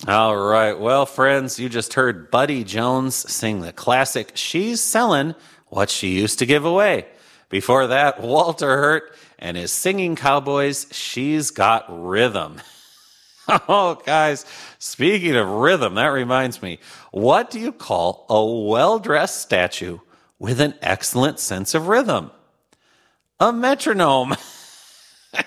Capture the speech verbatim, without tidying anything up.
All right. Well, friends, you just heard Buddy Jones sing the classic She's Selling What She Used to Give Away. Before that, Walter Hurt and his Singing Cowboys, She's Got Rhythm. Oh, guys, speaking of rhythm, that reminds me, what do you call a well-dressed statue with an excellent sense of rhythm? A metronome.